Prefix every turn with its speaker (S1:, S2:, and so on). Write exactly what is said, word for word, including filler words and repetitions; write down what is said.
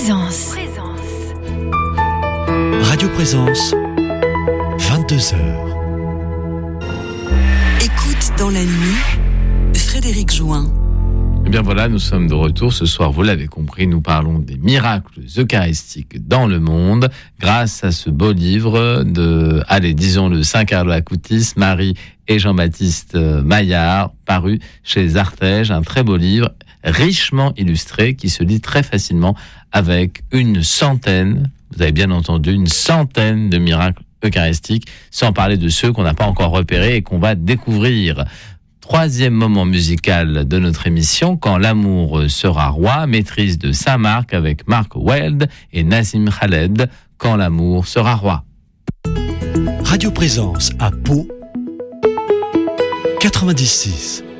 S1: Présence.
S2: Radio Présence, vingt-deux heures.
S3: Écoute dans la nuit, Frédéric Join.
S4: Eh bien voilà, nous sommes de retour. Ce soir, vous l'avez compris, nous parlons des miracles eucharistiques dans le monde grâce à ce beau livre de, allez, disons-le, Saint Carlo Acutis, Marie et Jean-Baptiste Maillard, paru chez Artege. Un très beau livre, richement illustré, qui se lit très facilement avec une centaine, vous avez bien entendu, une centaine de miracles eucharistiques, sans parler de ceux qu'on n'a pas encore repérés et qu'on va découvrir. Troisième moment musical de notre émission, Quand l'amour sera roi, maîtrise de Saint-Marc avec Mark Wilde et Nassim Khaled, Quand l'amour sera roi.
S2: Radio Présence à Pau, quatre-vingt-dix-six.